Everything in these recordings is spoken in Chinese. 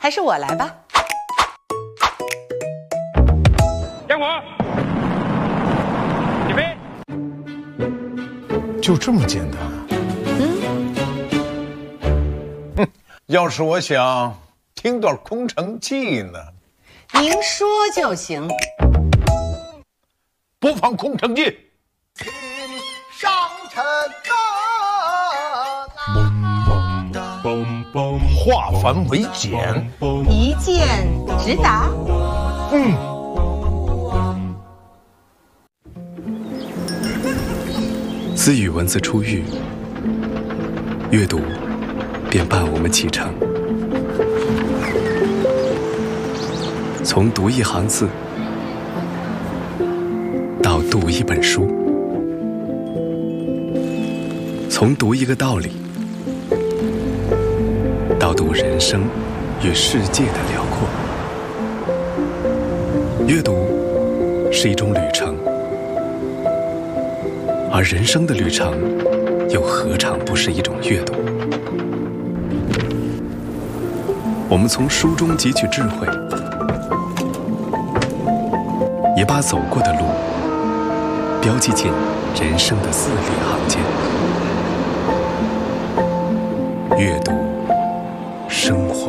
还是我来吧。 点火，起飞。 就这么简单？要是我想听段空城计呢？ 您说就行。 播放空城计。 上尘化繁为简， 一剑直达。 自与文字初遇，阅读便伴我们启程。从读一行字，到读一本书，从读一个道理，到读人生与世界的辽阔。阅读是一种旅程，而人生的旅程又何尝不是一种阅读？我们从书中汲取智慧，也把走过的路标记进人生的字里行间。阅读生活。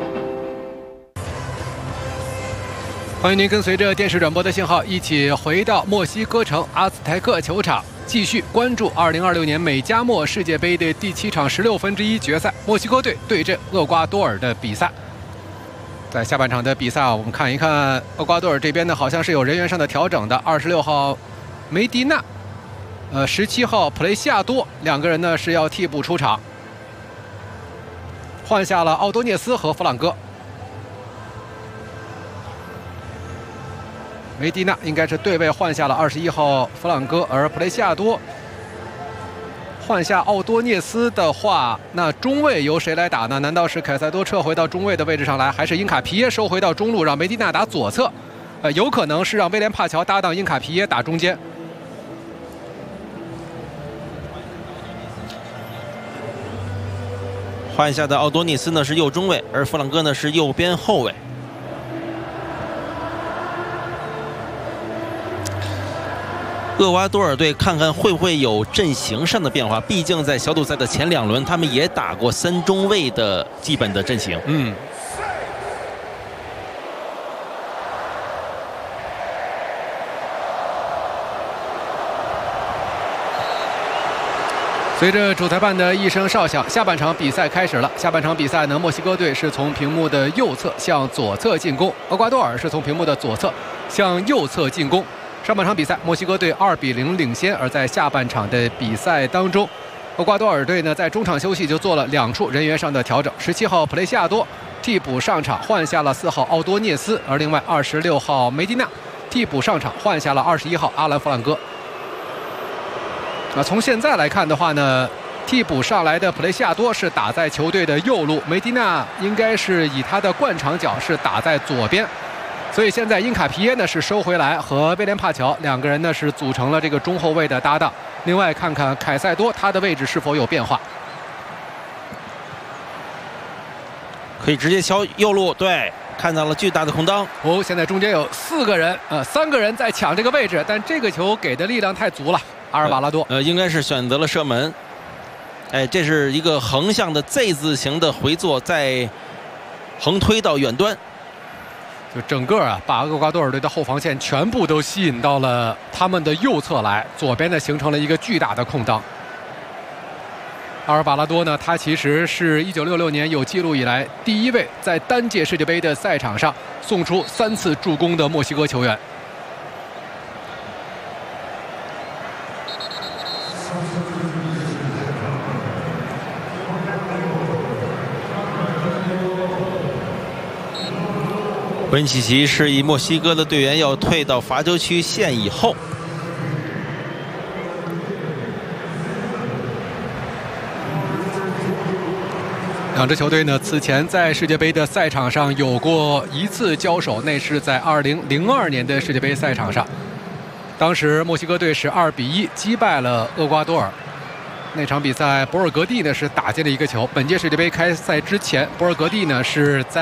欢迎您跟随着电视转播的信号，一起回到墨西哥城阿兹台克球场，继续关注2026年美加墨世界杯的第7场16分之一决赛，墨西哥队对阵厄瓜多尔的比赛。在下半场的比赛我们看一看厄瓜多尔这边呢，好像是有人员上的调整的。26号梅迪纳，17号普雷西亚多，两个人呢是要替补出场，换下了奥多涅斯和弗朗哥。梅迪纳应该是对位换下了21号弗朗哥，而普雷西亚多换下奥多涅斯的话，那中卫由谁来打呢？难道是凯塞多撤回到中卫的位置上来，还是因卡皮耶收回到中路，让梅迪纳打左侧？有可能是让威廉帕乔搭档因卡皮耶打中间。 换下的奥多涅斯呢是右中卫，而弗朗哥呢是右边后卫。厄瓜多尔队看看会不会有阵型上的变化，毕竟在小组赛的前2轮，他们也打过3中卫的基本的阵型。 随着主裁判的一声哨响，下半场比赛开始了。下半场比赛呢，墨西哥队是从屏幕的右侧向左侧进攻，厄瓜多尔是从屏幕的左侧向右侧进攻。上半场比赛，墨西哥队2比0领先，而在下半场的比赛当中，厄瓜多尔队呢在中场休息就做了2处人员上的调整。17号普雷西亚多替补上场，换下了4号奥多涅斯，而另外26号梅迪纳替补上场，换下了21号阿兰弗朗哥。从现在来看的话呢，替补上来的普雷西亚多是打在球队的右路，梅迪纳应该是以他的惯场脚是打在左边。所以现在因卡皮耶呢是收回来，和威廉帕乔两个人呢是组成了这个中后卫的搭档。另外看看凯塞多他的位置是否有变化， 可以直接敲右路，对，看到了巨大的空当。 现在中间有4个人，3个人在抢这个位置，但这个球给的力量太足了。阿尔瓦拉多应该是选择了射门。这是一个横向的 Z 字形的回做，再横推到远端。 就整个把厄瓜多尔队的后防线全部都吸引到了他们的右侧来，左边呢形成了一个巨大的空当。阿尔瓦拉多呢，他其实是1966年有记录以来第1位在单届世界杯的赛场上送出3次助攻的墨西哥球员。 温契奇示意墨西哥的队员要退到罚球区线以后。 两支球队呢，此前在世界杯的赛场上有过1次交手，那是在2002年的世界杯赛场上，当时墨西哥队是2比1击败了厄瓜多尔。那场比赛，博尔格蒂呢是打进了一个球。本届世界杯开赛之前，博尔格蒂呢是在